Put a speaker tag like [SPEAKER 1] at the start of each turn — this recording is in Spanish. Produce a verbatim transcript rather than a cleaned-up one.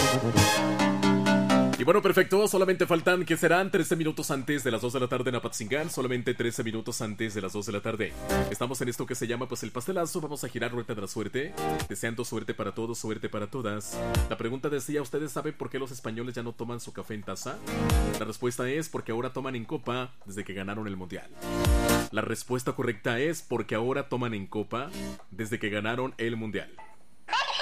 [SPEAKER 1] Y bueno, perfecto, solamente faltan, ¿qué serán? trece minutos antes de las dos de la tarde en Apatzingán, solamente trece minutos antes de las dos de la tarde. Estamos en esto que se llama pues el pastelazo, vamos a girar rueda de la suerte, deseando suerte para todos, suerte para todas. La pregunta decía, ¿ustedes saben por qué los españoles ya no toman su café en taza? La respuesta es porque ahora toman en copa desde que ganaron el mundial. La respuesta correcta es porque ahora toman en copa desde que ganaron el mundial.